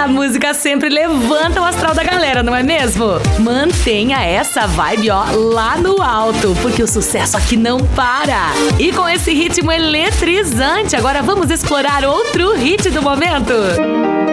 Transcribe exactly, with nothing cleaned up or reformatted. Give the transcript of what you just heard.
A música sempre levanta o astral da galera, não é mesmo? Mantenha essa vibe, ó, lá no alto, porque o sucesso aqui não para. E com esse ritmo eletrizante, agora vamos explorar outro hit do momento.